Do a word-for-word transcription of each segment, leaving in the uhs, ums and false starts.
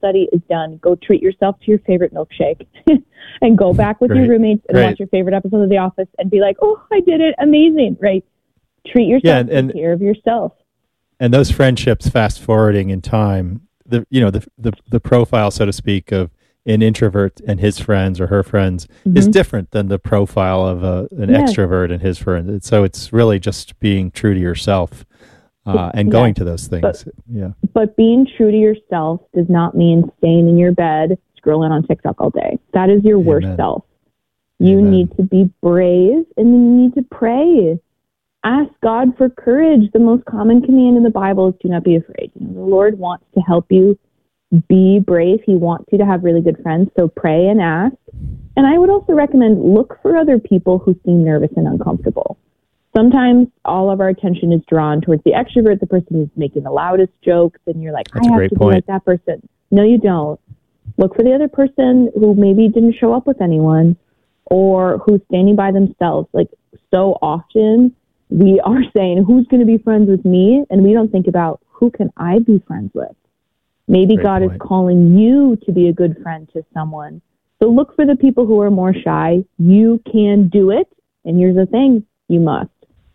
study is done, go treat yourself to your favorite milkshake and go back with Great. your roommates and Great. watch your favorite episode of The Office and be like, oh, I did it. Amazing. Right. Treat yourself, Yeah, and, and take care of yourself. And those friendships, fast forwarding in time, the you know the the, the profile, so to speak, of an introvert and his friends or her friends mm-hmm. is different than the profile of a, an yes. extrovert and his friends. So it's really just being true to yourself uh, and going yes. to those things. But, yeah. But being true to yourself does not mean staying in your bed scrolling on TikTok all day. That is your Amen. worst self. You Amen. need to be brave, and then you need to pray. Ask God for courage. The most common command in the Bible is do not be afraid. You know, the Lord wants to help you be brave. He wants you to have really good friends. So pray and ask. And I would also recommend look for other people who seem nervous and uncomfortable. Sometimes all of our attention is drawn towards the extrovert, the person who's making the loudest jokes, and you're like, That's I a have great to point. be like that person. No, you don't. Look for the other person who maybe didn't show up with anyone or who's standing by themselves. Like so often we are saying, who's going to be friends with me? And we don't think about who can I be friends with? Maybe Great God point. is calling you to be a good friend to someone. So look for the people who are more shy. You can do it. And here's the thing, you must.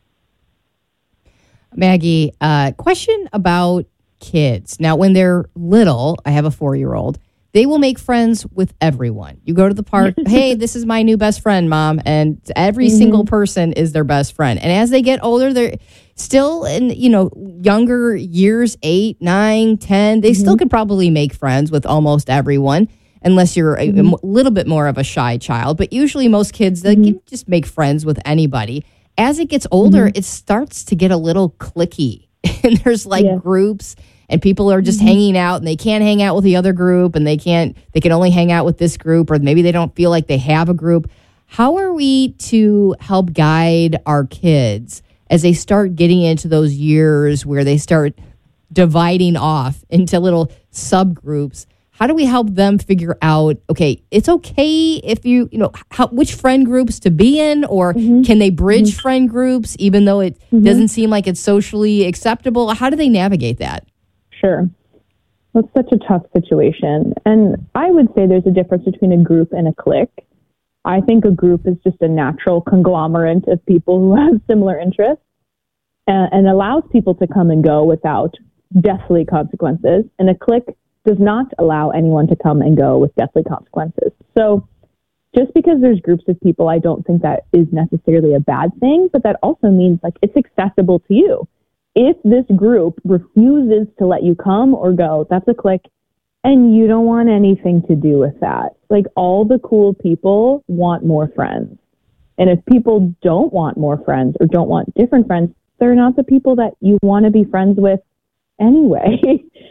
Maggie, uh, question about kids. Now, when they're little, I have a four-year-old, they will make friends with everyone. You go to the park, hey, this is my new best friend, Mom. And every mm-hmm. single person is their best friend. And as they get older, they're still in, you know, younger years, eight, nine, ten, they mm-hmm. still could probably make friends with almost everyone, unless you're a, mm-hmm. a little bit more of a shy child. But usually most kids, they mm-hmm. can just make friends with anybody. As it gets older, mm-hmm. it starts to get a little cliquey. And there's like yeah. groups. And people are just mm-hmm. hanging out and they can't hang out with the other group and they can't, they can only hang out with this group, or maybe they don't feel like they have a group. How are we to help guide our kids as they start getting into those years where they start dividing off into little subgroups? How do we help them figure out, okay, it's okay if you, you know, how, which friend groups to be in, or mm-hmm. can they bridge mm-hmm. friend groups even though it mm-hmm. doesn't seem like it's socially acceptable? How do they navigate that? Sure. That's such a tough situation. And I would say there's a difference between a group and a clique. I think a group is just a natural conglomerate of people who have similar interests and, and allows people to come and go without deathly consequences. And a clique does not allow anyone to come and go with deathly consequences. So just because there's groups of people, I don't think that is necessarily a bad thing, but that also means like it's accessible to you. If this group refuses to let you come or go, that's a clique, and you don't want anything to do with that. Like all the cool people want more friends. And if people don't want more friends or don't want different friends, they're not the people that you want to be friends with anyway.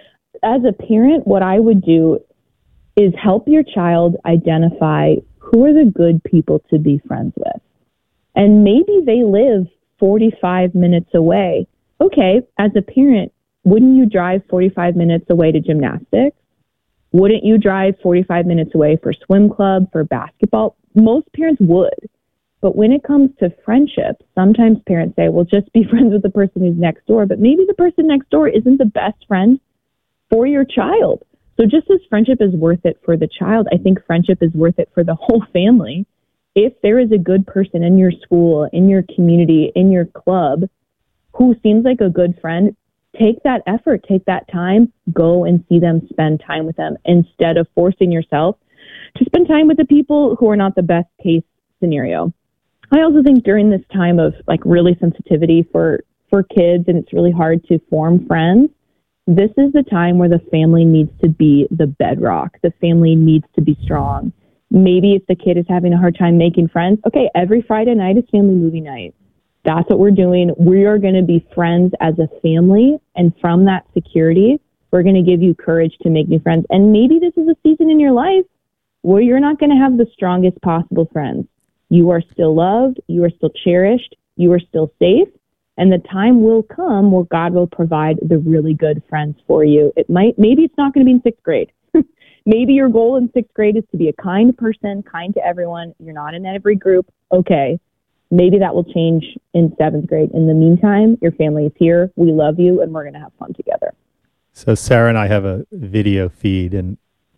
As a parent, what I would do is help your child identify who are the good people to be friends with. And maybe they live forty-five minutes away. Okay, as a parent, wouldn't you drive forty-five minutes away to gymnastics? Wouldn't you drive forty-five minutes away for swim club, for basketball? Most parents would. But when it comes to friendships, sometimes parents say, well, just be friends with the person who's next door. But maybe the person next door isn't the best friend for your child. So just as friendship is worth it for the child, I think friendship is worth it for the whole family. If there is a good person in your school, in your community, in your club, who seems like a good friend, take that effort, take that time, go and see them, spend time with them instead of forcing yourself to spend time with the people who are not the best case scenario. I also think during this time of like really sensitivity for, for kids, and it's really hard to form friends, this is the time where the family needs to be the bedrock. The family needs to be strong. Maybe if the kid is having a hard time making friends, okay, every Friday night is family movie night. That's what we're doing. We are going to be friends as a family. And from that security, we're going to give you courage to make new friends. And maybe this is a season in your life where you're not going to have the strongest possible friends. You are still loved. You are still cherished. You are still safe. And the time will come where God will provide the really good friends for you. It might, maybe it's not going to be in sixth grade. Maybe your goal in sixth grade is to be a kind person, kind to everyone. You're not in every group. Okay. Maybe that will change in seventh grade. In the meantime, your family is here. We love you, and we're going to have fun together. So Sarah and I have a video feed, and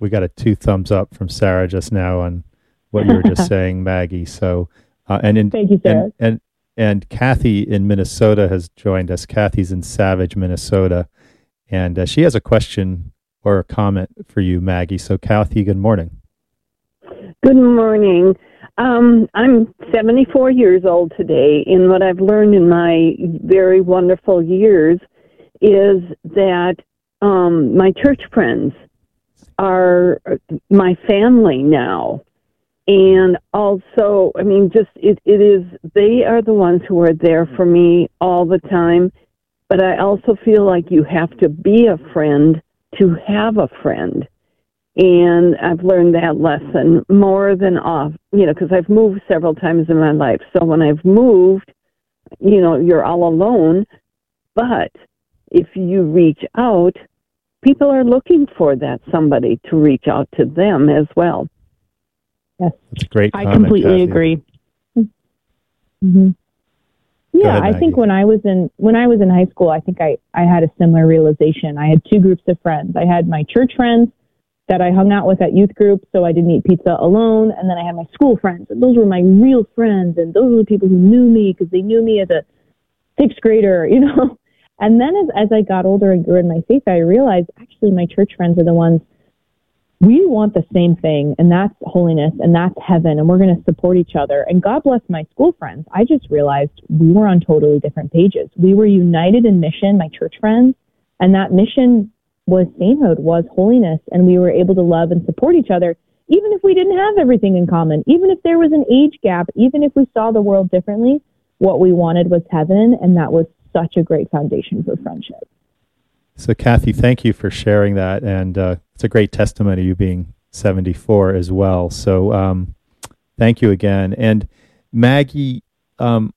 we got a two thumbs up from Sarah just now on what you were just saying, Maggie. So, uh, and in, Thank you, Sarah. And, and and Kathy in Minnesota has joined us. Kathy's in Savage, Minnesota, and uh, she has a question or a comment for you, Maggie. So, Kathy, good morning. Good morning. Um, I'm seventy-four years old today, and what I've learned in my very wonderful years is that um, my church friends are my family now. And also, I mean, just it, it is, they are the ones who are there for me all the time. But I also feel like you have to be a friend to have a friend. And I've learned that lesson more than off, you know, because I've moved several times in my life. So when I've moved, you know, you're all alone. But if you reach out, people are looking for that somebody to reach out to them as well. Yes, that's a great I comment, completely Kathy. agree. Mm-hmm. Yeah, ahead, I think Maggie. when I was in when I was in high school, I think I, I had a similar realization. I had two groups of friends. I had my church friends that I hung out with at youth group, so I didn't eat pizza alone, and then I had my school friends. And those were my real friends, and those were the people who knew me because they knew me as a sixth grader, you know. And then as, as I got older and grew in my faith, I realized actually my church friends are the ones, we want the same thing, and that's holiness, and that's heaven, and we're going to support each other. And God bless my school friends. I just realized we were on totally different pages. We were united in mission, my church friends, and that mission was sainthood, was holiness, and we were able to love and support each other, even if we didn't have everything in common, even if there was an age gap, even if we saw the world differently. What we wanted was heaven, and that was such a great foundation for friendship. So, Kathy, thank you for sharing that, and uh, it's a great testimony, you being seventy-four as well. So, um, thank you again. And Maggie, um,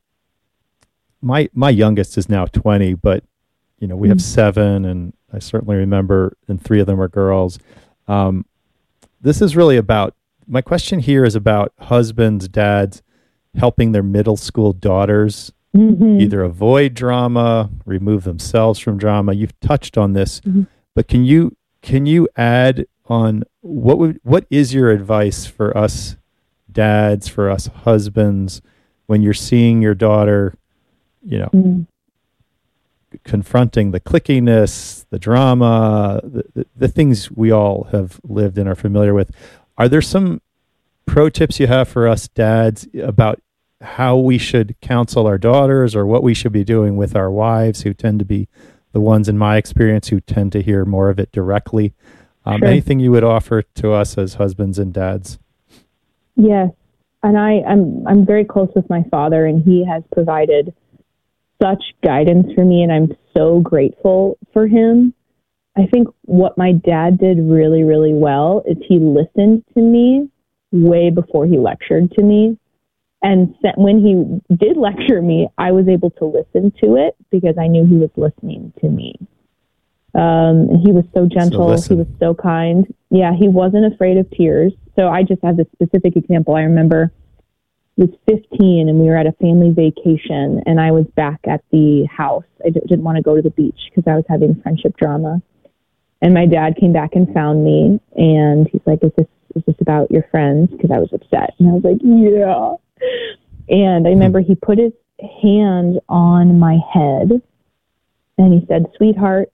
my my youngest is now twenty, but you know we have seven, and I certainly remember, and three of them are girls. Um, this is really about, my question here is about husbands, dads, helping their middle school daughters mm-hmm. either avoid drama, remove themselves from drama. You've touched on this, mm-hmm. but can you can you add on what would what is your advice for us dads, for us husbands, when you're seeing your daughter, you know, mm-hmm. confronting the clickiness, the drama, the, the, the things we all have lived and are familiar with? Are there some pro tips you have for us dads about how we should counsel our daughters, or what we should be doing with our wives, who tend to be the ones, in my experience, who tend to hear more of it directly? Um, sure. Anything you would offer to us as husbands and dads? Yes. And I, I'm, I'm very close with my father, and he has provided such guidance for me, and I'm so grateful for him. I think what my dad did really, really well is he listened to me way before he lectured to me. And when he did lecture me, I was able to listen to it because I knew he was listening to me. Um, he was so gentle. So he was so kind. Yeah, he wasn't afraid of tears. So I just have this specific example. I remember I was fifteen, and we were at a family vacation, and I was back at the house. I d- didn't want to go to the beach because I was having friendship drama. And my dad came back and found me, and he's like, is this, is this about your friends? Because I was upset. And I was like, yeah. And I remember he put his hand on my head, and he said, sweetheart,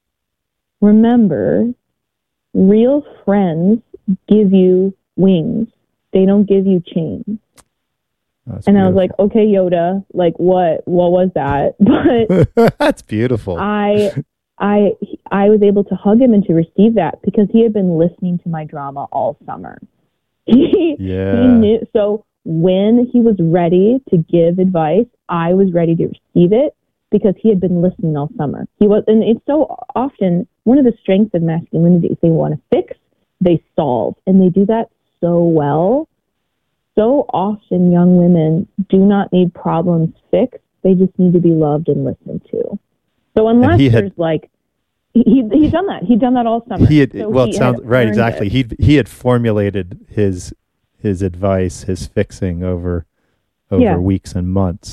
remember, real friends give you wings. They don't give you chains. That's and beautiful. I was like, okay, Yoda, like what, what was that? But that's beautiful. I, I, I was able to hug him and to receive that because he had been listening to my drama all summer. He, yeah. he knew. So when he was ready to give advice, I was ready to receive it because he had been listening all summer. He was, and it's so often one of the strengths of masculinity is they want to fix, they solve, and they do that so well. So often young women do not need problems fixed. They just need to be loved and listened to. So unless there's had, like, he he'd done that. He'd done that all summer. He had, so well, he it sounds right. Exactly. It. He he had formulated his his advice, his fixing over over yeah. weeks and months.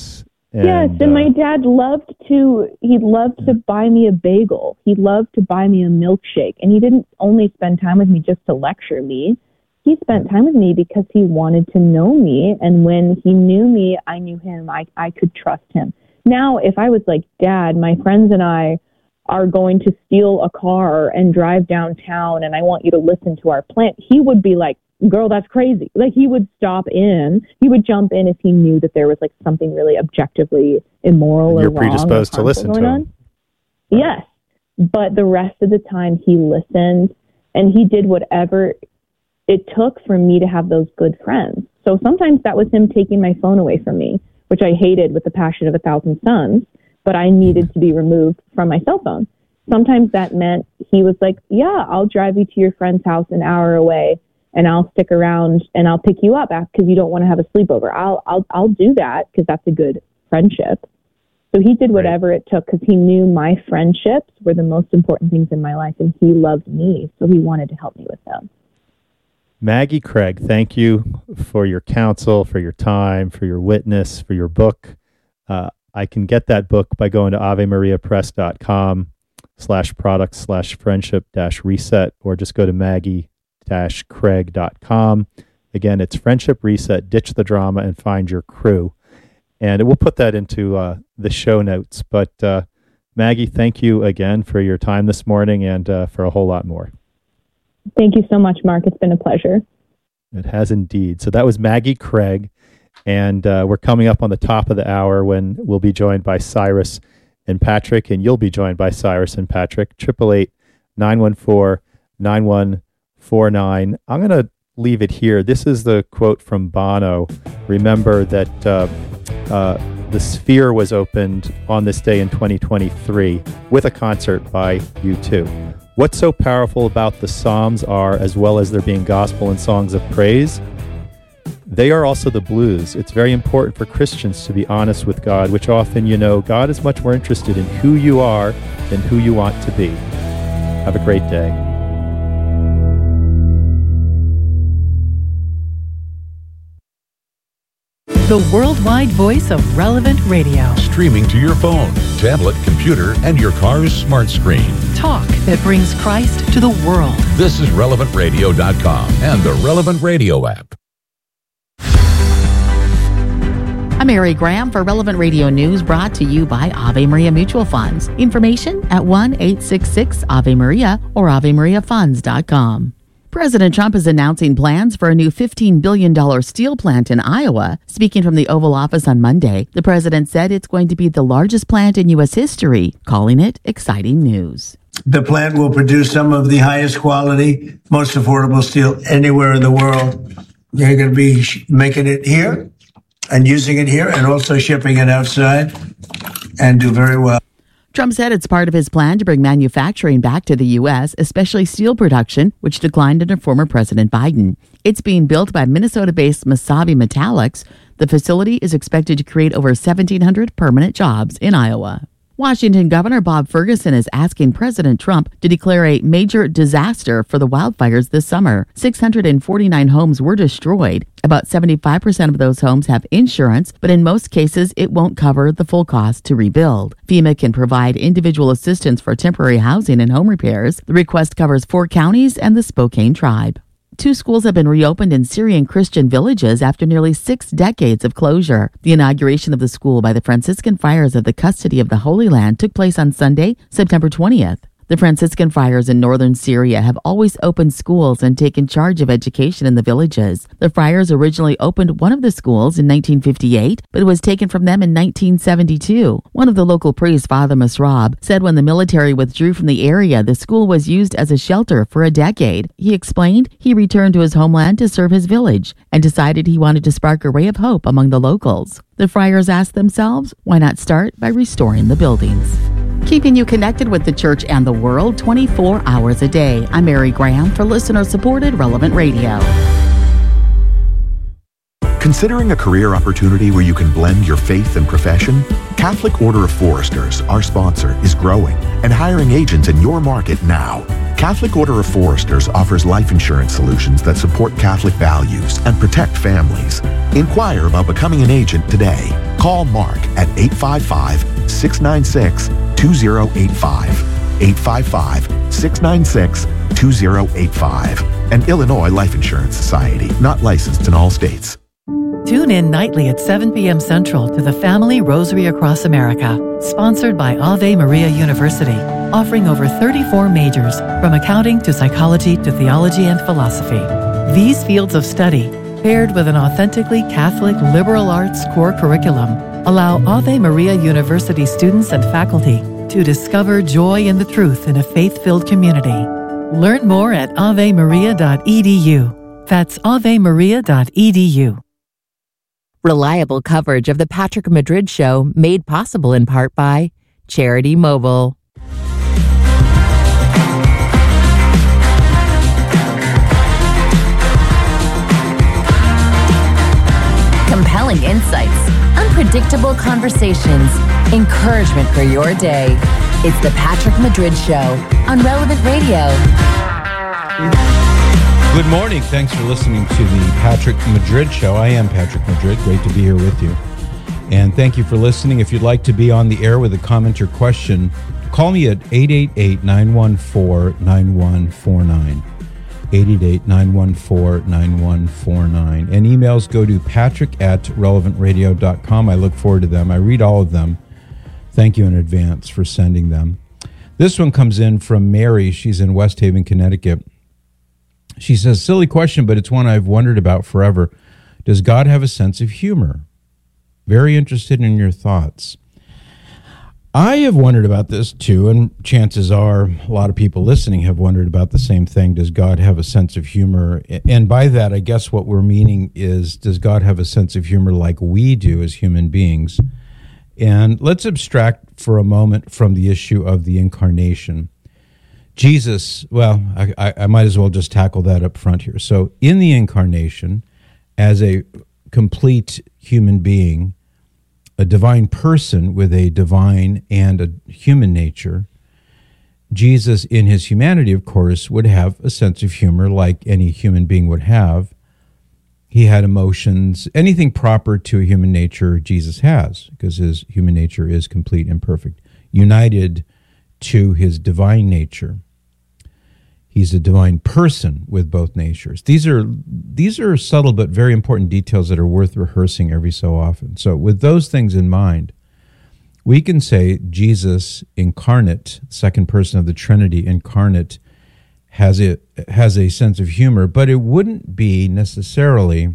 And, yes, and uh, my dad loved to, he loved to buy me a bagel. He loved to buy me a milkshake. And he didn't only spend time with me just to lecture me. He spent time with me because he wanted to know me. And when he knew me, I knew him. I, I could trust him. Now, if I was like, Dad, my friends and I are going to steal a car and drive downtown and I want you to listen to our plan, he would be like, girl, that's crazy. Like, he would stop in. He would jump in if he knew that there was like something really objectively immoral or you're wrong. You're predisposed to listen to him. On. Yes. But the rest of the time he listened and he did whatever it took for me to have those good friends. So sometimes that was him taking my phone away from me, which I hated with the passion of a thousand suns, but I needed to be removed from my cell phone. Sometimes that meant he was like, yeah, I'll drive you to your friend's house an hour away and I'll stick around and I'll pick you up because you don't want to have a sleepover. I'll, I'll, I'll do that because that's a good friendship. So he did whatever right. it took because he knew my friendships were the most important things in my life and he loved me. So he wanted to help me with them. Maggie Craig, thank you for your counsel, for your time, for your witness, for your book. Uh, I can get that book by going to avemariapress.com slash product slash friendship dash reset, or just go to maggie dash craig dot com. Again, it's Friendship Reset, ditch the drama and find your crew. And we'll put that into uh, the show notes. But uh, Maggie, thank you again for your time this morning and uh, for a whole lot more. Thank you so much, Mark. It's been a pleasure. It has indeed. So that was Maggie Craig, and uh, we're coming up on the top of the hour when we'll be joined by Cyrus and Patrick, and you'll be joined by Cyrus and Patrick. eight eight eight, nine one four, nine one four nine. I'm going to leave it here. This is the quote from Bono. Remember that uh, uh, the Sphere was opened on this day in twenty twenty-three with a concert by U two. What's so powerful about the Psalms are, as well as there being gospel and songs of praise, they are also the blues. It's very important for Christians to be honest with God, which often, you know, God is much more interested in who you are than who you want to be. Have a great day. The worldwide voice of Relevant Radio. Streaming to your phone, tablet, computer, and your car's smart screen. Talk that brings Christ to the world. This is relevant radio dot com and the Relevant Radio app. I'm Mary Graham for Relevant Radio News, brought to you by Ave Maria Mutual Funds. Information at one eight six six Ave Maria or ave maria funds dot com. President Trump is announcing plans for a new fifteen billion dollars steel plant in Iowa. Speaking from the Oval Office on Monday, the president said it's going to be the largest plant in U S history, calling it exciting news. The plant will produce some of the highest quality, most affordable steel anywhere in the world. They're going to be making it here and using it here and also shipping it outside and do very well. Trump said it's part of his plan to bring manufacturing back to the U S, especially steel production, which declined under former President Biden. It's being built by Minnesota-based Mesabi Metallics. The facility is expected to create over seventeen hundred permanent jobs in Iowa. Washington Governor Bob Ferguson is asking President Trump to declare a major disaster for the wildfires this summer. six hundred forty-nine homes were destroyed. About seventy-five percent of those homes have insurance, but in most cases, it won't cover the full cost to rebuild. FEMA can provide individual assistance for temporary housing and home repairs. The request covers four counties and the Spokane tribe. Two schools have been reopened in Syrian Christian villages after nearly six decades of closure. The inauguration of the school by the Franciscan Friars of the Custody of the Holy Land took place on Sunday, September twentieth. The Franciscan Friars in northern Syria have always opened schools and taken charge of education in the villages. The Friars originally opened one of the schools in nineteen fifty-eight, but it was taken from them in nineteen seventy-two. One of the local priests, Father Masrab, said when the military withdrew from the area, the school was used as a shelter for a decade. He explained he returned to his homeland to serve his village and decided he wanted to spark a ray of hope among the locals. The Friars asked themselves, why not start by restoring the buildings? Keeping you connected with the church and the world twenty-four hours a day. I'm Mary Graham for listener-supported Relevant Radio. Considering a career opportunity where you can blend your faith and profession? Catholic Order of Foresters, our sponsor, is growing and hiring agents in your market now. Catholic Order of Foresters offers life insurance solutions that support Catholic values and protect families. Inquire about becoming an agent today. Call Mark at eight five five, six nine six, two zero eight five. eight five five, six nine six, two zero eight five. An Illinois Life Insurance Society, not licensed in all states. Tune in nightly at seven p.m. Central to the Family Rosary Across America, sponsored by Ave Maria University, offering over thirty-four majors, from accounting to psychology to theology and philosophy. These fields of study, paired with an authentically Catholic liberal arts core curriculum, allow Ave Maria University students and faculty to discover joy in the truth in a faith-filled community. Learn more at ave maria dot e d u. That's ave maria dot e d u. Reliable coverage of the Patrick Madrid Show, made possible in part by Charity Mobile. Compelling insights, unpredictable conversations, encouragement for your day. It's the Patrick Madrid Show on Relevant Radio. Good morning. Thanks for listening to the Patrick Madrid Show. I am Patrick Madrid. Great to be here with you. And thank you for listening. If you'd like to be on the air with a comment or question, call me at eight eight eight, nine one four, nine one four nine. eight eight eight, nine one four, nine one four nine. And emails go to patrick at relevant radio dot com. I look forward to them. I read all of them. Thank you in advance for sending them. This one comes in from Mary. She's in West Haven, Connecticut. She says, silly question, but it's one I've wondered about forever. Does God have a sense of humor? Very interested in your thoughts. I have wondered about this too, and chances are a lot of people listening have wondered about the same thing. Does God have a sense of humor? And by that, I guess what we're meaning is, does God have a sense of humor like we do as human beings? And let's abstract for a moment from the issue of the incarnation. Jesus, well, I, I might as well just tackle that up front here. So in the incarnation, as a complete human being, a divine person with a divine and a human nature, Jesus, in his humanity, of course, would have a sense of humor like any human being would have. He had emotions, anything proper to a human nature Jesus has, because his human nature is complete and perfect, united to his divine nature. He's a divine person with both natures. These are these are subtle but very important details that are worth rehearsing every so often. So with those things in mind, we can say Jesus incarnate, second person of the Trinity incarnate, has a, has a sense of humor, but it wouldn't be necessarily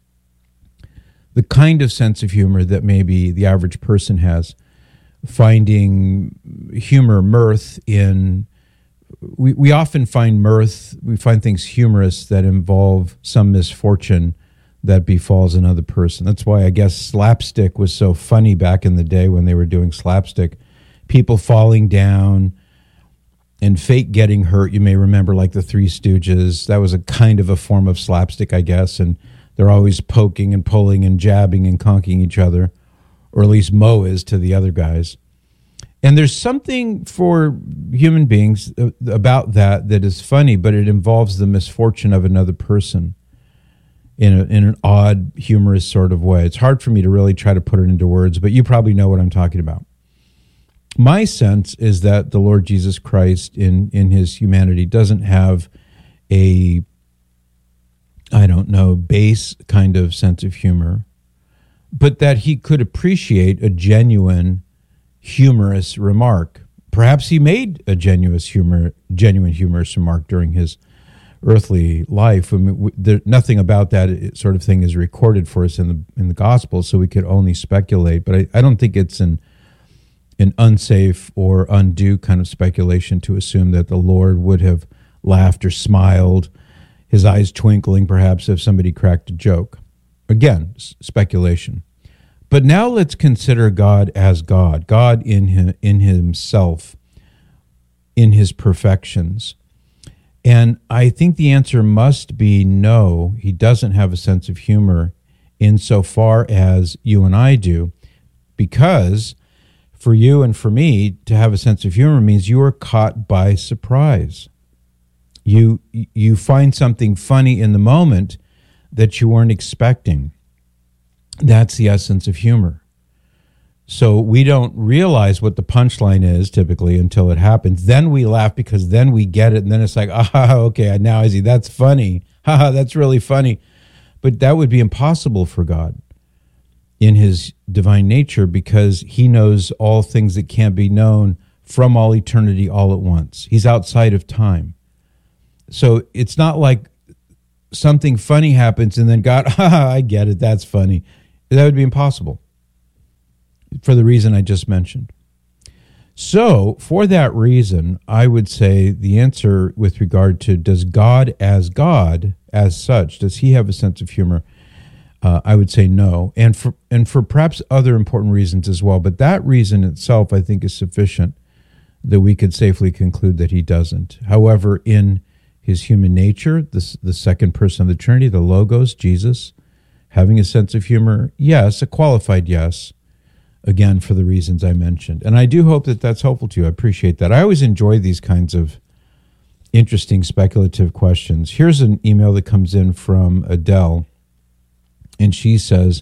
the kind of sense of humor that maybe the average person has, finding humor, mirth in... We, we often find mirth, we find things humorous that involve some misfortune that befalls another person. That's why I guess slapstick was so funny back in the day when they were doing slapstick. People falling down and fake getting hurt. You may remember, like the Three Stooges. That was a kind of a form of slapstick, I guess, and they're always poking and pulling and jabbing and conking each other, or at least Mo is to the other guys. And there's something for human beings about that that is funny, but it involves the misfortune of another person in a, in an odd, humorous sort of way. It's hard for me to really try to put it into words, but you probably know what I'm talking about. My sense is that the Lord Jesus Christ in, in his humanity doesn't have a, I don't know, base kind of sense of humor, but that he could appreciate a genuine humorous remark. Perhaps he made a genuine humor, genuine humorous remark during his earthly life. I mean, there, nothing about that sort of thing is recorded for us in the in the Gospel, so we could only speculate. But I, I don't think it's an an unsafe or undue kind of speculation to assume that the Lord would have laughed or smiled, his eyes twinkling, perhaps, if somebody cracked a joke. Again, s- speculation. But now let's consider God as God, God in him, in himself, in his perfections. And I think the answer must be no, he doesn't have a sense of humor insofar as you and I do, because for you and for me to have a sense of humor means you are caught by surprise. You you find something funny in the moment that you weren't expecting. That's the essence of humor. So we don't realize what the punchline is typically until it happens. Then we laugh because then we get it, and then it's like, ah, okay, now I see. That's funny. Haha, that's really funny. But that would be impossible for God in his divine nature, because he knows all things that can't be known from all eternity all at once. He's outside of time. So it's not like something funny happens and then God, haha, I get it, that's funny. That would be impossible for the reason I just mentioned. So for that reason, I would say the answer with regard to does God as God, as such, does he have a sense of humor? Uh, I would say no, and for and for perhaps other important reasons as well. But that reason itself, I think, is sufficient that we could safely conclude that he doesn't. However, in his human nature, the, the second person of the Trinity, the Logos, Jesus, having a sense of humor, yes, a qualified yes, again, for the reasons I mentioned. And I do hope that that's helpful to you. I appreciate that. I always enjoy these kinds of interesting speculative questions. Here's an email that comes in from Adele. And she says,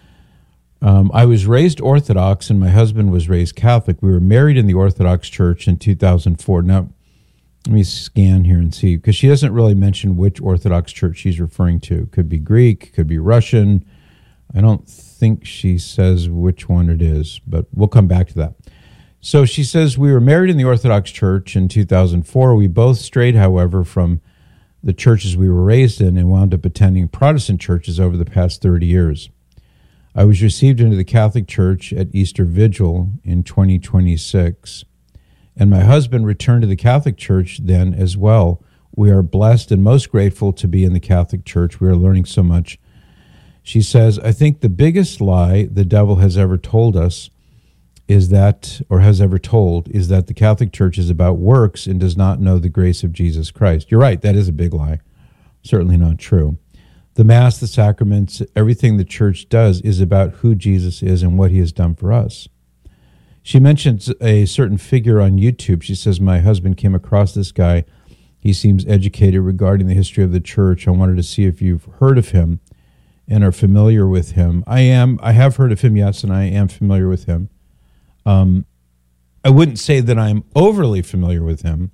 um, I was raised Orthodox and my husband was raised Catholic. We were married in the Orthodox Church in two thousand four. Now, let me scan here and see, because she doesn't really mention which Orthodox Church she's referring to. Could be Greek, could be Russian. I don't think she says which one it is, but we'll come back to that. So she says, we were married in the Orthodox Church in two thousand four. We both strayed, however, from the churches we were raised in and wound up attending Protestant churches over the past thirty years. I was received into the Catholic Church at Easter Vigil in twenty twenty-six, and my husband returned to the Catholic Church then as well. We are blessed and most grateful to be in the Catholic Church. We are learning so much. She says, I think the biggest lie the devil has ever told us is that, or has ever told, is that the Catholic Church is about works and does not know the grace of Jesus Christ. You're right, that is a big lie. Certainly not true. The Mass, the sacraments, everything the Church does is about who Jesus is and what he has done for us. She mentions a certain figure on YouTube. She says, my husband came across this guy. He seems educated regarding the history of the Church. I wanted to see if you've heard of him and are familiar with him. I am. I have heard of him, yes, and I am familiar with him. Um, I wouldn't say that I'm overly familiar with him,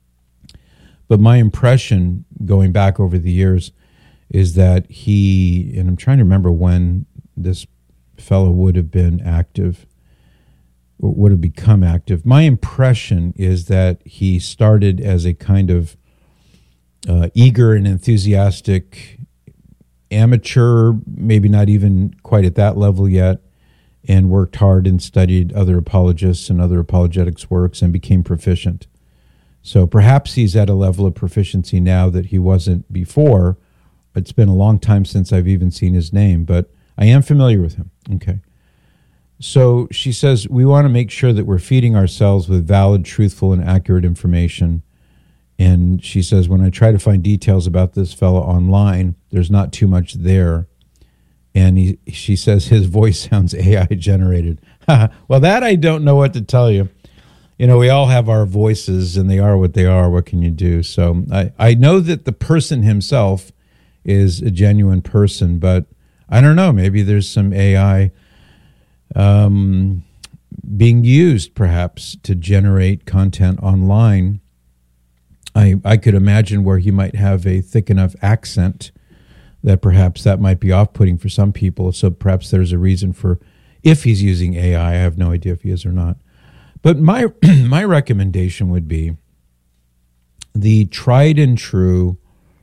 but my impression going back over the years is that he, and I'm trying to remember when this fellow would have been active, would have become active. My impression is that he started as a kind of uh, eager and enthusiastic amateur, maybe not even quite at that level yet, and worked hard and studied other apologists and other apologetics works and became proficient. So perhaps he's at a level of proficiency now that he wasn't before. It's been a long time since I've even seen his name, but I am familiar with him. Okay. So she says, we want to make sure that we're feeding ourselves with valid, truthful, and accurate information. And she says, when I try to find details about this fellow online, there's not too much there. And he, she says his voice sounds A I generated. Well, that I don't know what to tell you. You know, we all have our voices and they are what they are. What can you do? So I, I know that the person himself is a genuine person, but I don't know. Maybe there's some A I um, being used perhaps to generate content online. I, I could imagine where he might have a thick enough accent that perhaps that might be off-putting for some people. So perhaps there's a reason for, if he's using A I, I have no idea if he is or not. But my my recommendation would be the tried and true,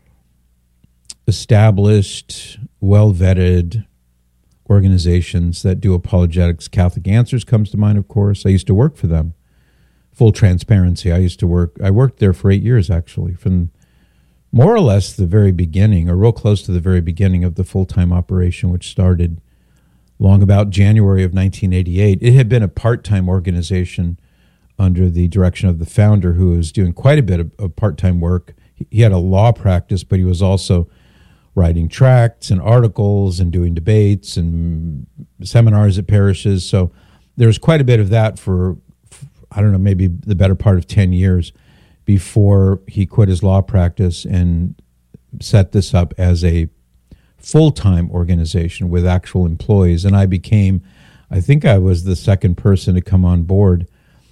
established, well-vetted organizations that do apologetics. Catholic Answers comes to mind, of course. I used to work for them. Full transparency. I used to work, I worked there for eight years, actually, from more or less the very beginning, or real close to the very beginning of the full-time operation, which started long about January of nineteen eighty-eight. It had been a part-time organization under the direction of the founder, who was doing quite a bit of, of part-time work. He had a law practice, but he was also writing tracts and articles and doing debates and seminars at parishes. So there's quite a bit of that for, I don't know, maybe the better part of ten years before he quit his law practice and set this up as a full-time organization with actual employees. And I became, I think I was the second person to come on board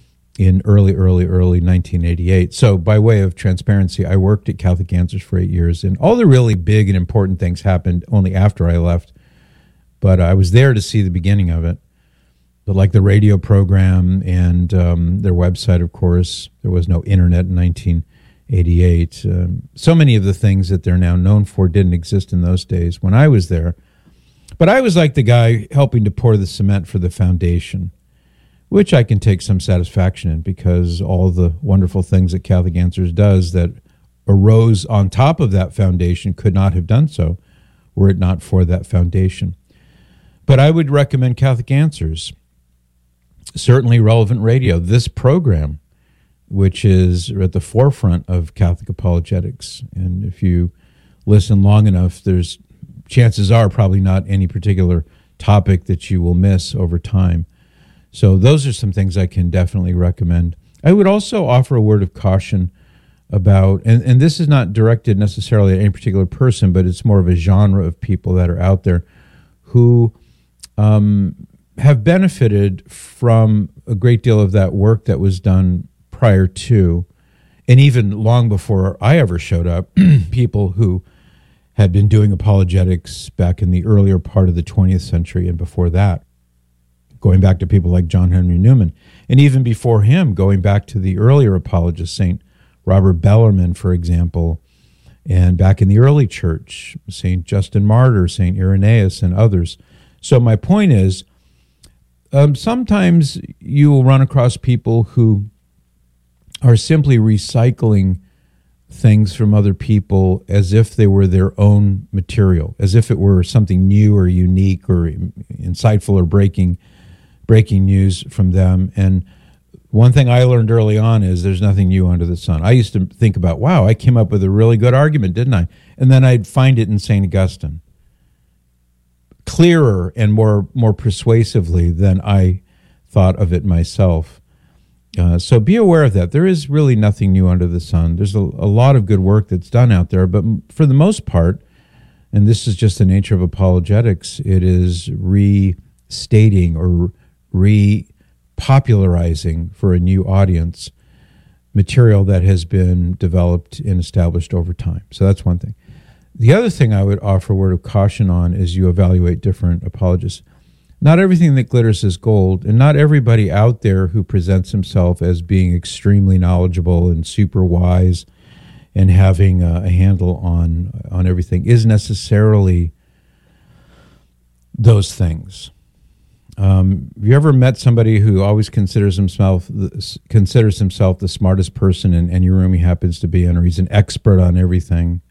in early, early, early nineteen eighty-eight. So by way of transparency, I worked at Catholic Answers for eight years, and all the really big and important things happened only after I left. But I was there to see the beginning of it. But like the radio program and um, their website, of course. There was no internet in nineteen eighty-eight. Um, so many of the things that they're now known for didn't exist in those days when I was there. But I was like the guy helping to pour the cement for the foundation, which I can take some satisfaction in because all the wonderful things that Catholic Answers does that arose on top of that foundation could not have done so were it not for that foundation. But I would recommend Catholic Answers. Certainly Relevant Radio, this program, which is at the forefront of Catholic apologetics. And if you listen long enough, there's chances are probably not any particular topic that you will miss over time. So those are some things I can definitely recommend. I would also offer a word of caution about, and, and this is not directed necessarily at any particular person, but it's more of a genre of people that are out there who um, have benefited from a great deal of that work that was done prior to, and even long before I ever showed up, people who had been doing apologetics back in the earlier part of the twentieth century and before that, going back to people like John Henry Newman, and even before him, going back to the earlier apologists, Saint Robert Bellarmine, for example, and back in the early church, Saint Justin Martyr, Saint Irenaeus, and others. So my point is, Um, sometimes you will run across people who are simply recycling things from other people as if they were their own material, as if it were something new or unique or insightful or breaking breaking news from them. And one thing I learned early on is there's nothing new under the sun. I used to think about, wow, I came up with a really good argument, didn't I? And then I'd find it in Saint Augustine, clearer and more more persuasively than I thought of it myself. Uh, so be aware of that. There is really nothing new under the sun. There's a, a lot of good work that's done out there, but for the most part, and this is just the nature of apologetics, it is restating or repopularizing for a new audience material that has been developed and established over time. So that's one thing. The other thing I would offer a word of caution on is you evaluate different apologists. Not everything that glitters is gold, and not everybody out there who presents himself as being extremely knowledgeable and super wise and having a, a handle on on everything is necessarily those things. Um, have you ever met somebody who always considers himself considers himself the smartest person in any room he happens to be in, or he's an expert on everything?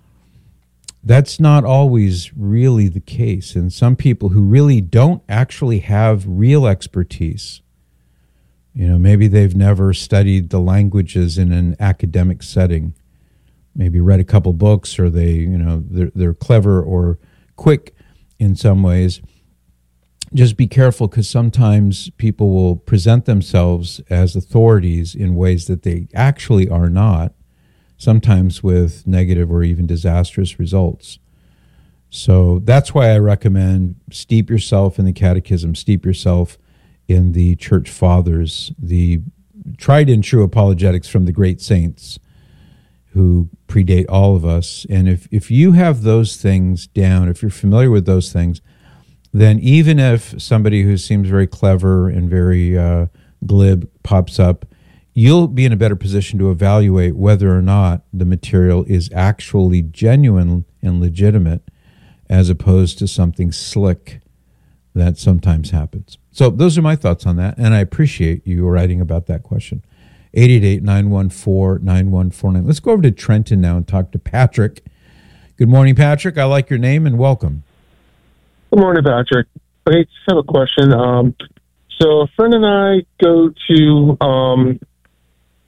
That's not always really the case. And some people who really don't actually have real expertise, you know, maybe they've never studied the languages in an academic setting, maybe read a couple books, or they, you know, they're, they're clever or quick in some ways. Just be careful, because sometimes people will present themselves as authorities in ways that they actually are not, sometimes with negative or even disastrous results. So that's why I recommend steep yourself in the catechism, steep yourself in the church fathers, the tried and true apologetics from the great saints who predate all of us. And if, if you have those things down, if you're familiar with those things, then even if somebody who seems very clever and very uh, glib pops up, you'll be in a better position to evaluate whether or not the material is actually genuine and legitimate, as opposed to something slick that sometimes happens. So those are my thoughts on that, and I appreciate you writing about that question. eight eight eight, nine one four, nine one four nine. Let's go over to Trenton now and talk to Patrick. Good morning, Patrick. I like your name, and welcome. Good morning, Patrick. I just have a question. Um, so a friend and I go to um,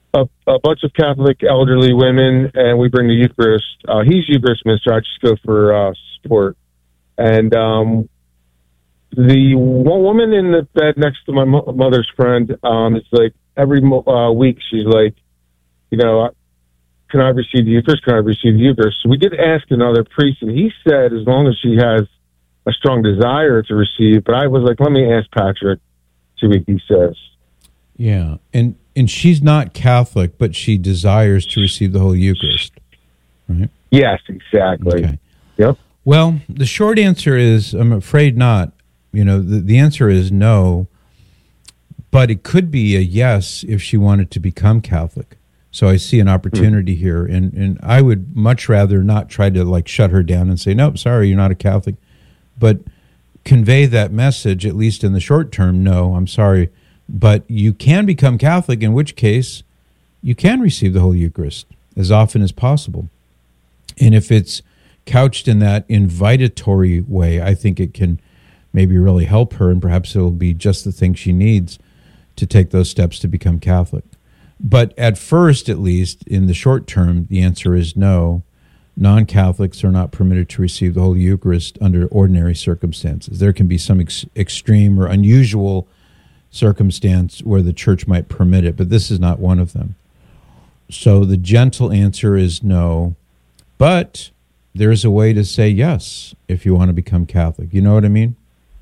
a, a bunch of Catholic elderly women, and we bring the Eucharist. Uh, he's Eucharist minister. I just go for uh, support. And um, the one woman in the bed next to my mo- mother's friend um, is like every uh, week she's like, you know, can I receive the Eucharist? Can I receive the Eucharist? So we did ask another priest, and he said as long as she has a strong desire to receive. But I was like, let me ask Patrick, see what he says. Yeah, and and she's not Catholic, but she desires to receive the Holy Eucharist, right? Yes, exactly. Okay. Yep. Well, the short answer is, I'm afraid not. You know, the, the answer is no, but it could be a yes if she wanted to become Catholic. So I see an opportunity mm. here, and, and I would much rather not try to like shut her down and say, nope, sorry, you're not a Catholic, but convey that message, at least in the short term, no, I'm sorry, but you can become Catholic, in which case you can receive the Holy Eucharist as often as possible. And if it's couched in that invitatory way, I think it can maybe really help her, and perhaps it'll be just the thing she needs to take those steps to become Catholic. But at first, at least, in the short term, the answer is no. Non-Catholics are not permitted to receive the Holy Eucharist under ordinary circumstances. There can be some ex- extreme or unusual circumstance where the church might permit it, but this is not one of them. So the gentle answer is no, but there's a way to say yes if you want to become Catholic. You know what I mean?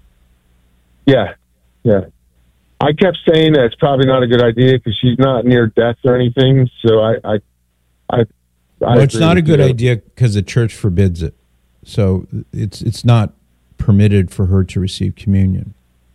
Yeah, yeah. I kept saying that it's probably not a good idea because she's not near death or anything. So I, I, I, I well, it's not a good you. idea because the church forbids it. So it's it's not permitted for her to receive communion.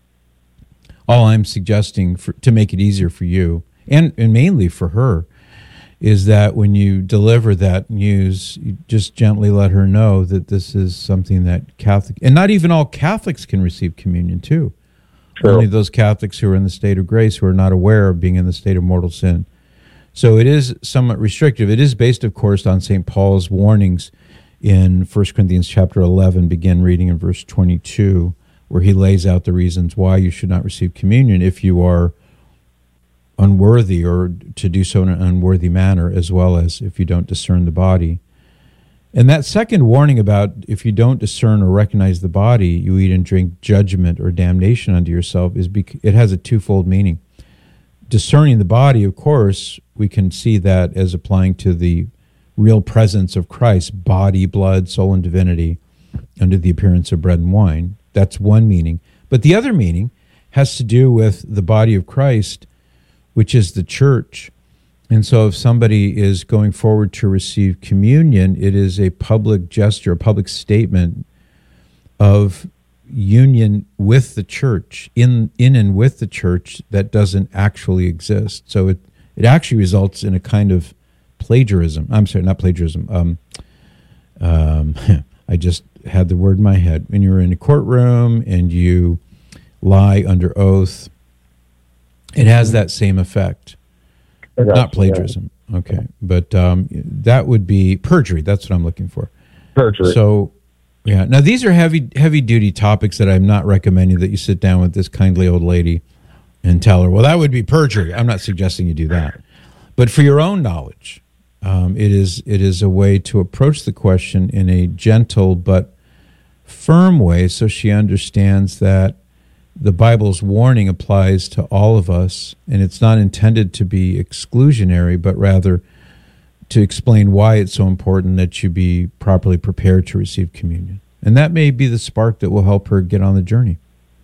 All I'm suggesting for, to make it easier for you and, and mainly for her is that when you deliver that news, you just gently let her know that this is something that Catholic, and not even all Catholics can receive communion too. True. Only those Catholics who are in the state of grace, who are not aware of being in the state of mortal sin. So it is somewhat restrictive. It is based, of course, on Saint Paul's warnings in First Corinthians chapter eleven, begin reading in verse twenty-two, where he lays out the reasons why you should not receive communion if you are unworthy, or to do so in an unworthy manner, as well as if you don't discern the body. And that second warning about if you don't discern or recognize the body, you eat and drink judgment or damnation unto yourself, is bec- it has a twofold meaning. Discerning the body, of course, we can see that as applying to the real presence of Christ, body, blood, soul, and divinity, under the appearance of bread and wine. That's one meaning. But the other meaning has to do with the body of Christ, which is the church. And so if somebody is going forward to receive communion, it is a public gesture, a public statement of union with the church, in in and with the church, that doesn't actually exist. So it, it actually results in a kind of plagiarism. I'm sorry, not plagiarism. Um, um, I just had the word in my head. When you're in a courtroom and you lie under oath, it has that same effect. Not plagiarism. Okay. But um, that would be perjury. That's what I'm looking for. Perjury. So, yeah. Now, these are heavy, heavy-duty topics that I'm not recommending that you sit down with this kindly old lady and tell her, well, that would be perjury. I'm not suggesting you do that. But for your own knowledge, um, it is it is a way to approach the question in a gentle but firm way, so she understands that the Bible's warning applies to all of us, and it's not intended to be exclusionary, but rather to explain why it's so important that you be properly prepared to receive communion. And that may be the spark that will help her get on the journey.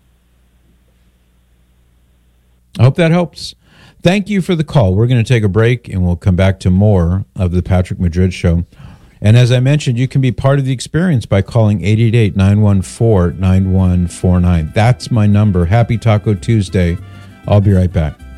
I hope that helps. Thank you for the call. We're going to take a break, and we'll come back to more of the Patrick Madrid Show. And as I mentioned, you can be part of the experience by calling eight eight eight, nine one four, nine one four nine. That's my number. Happy Taco Tuesday. I'll be right back.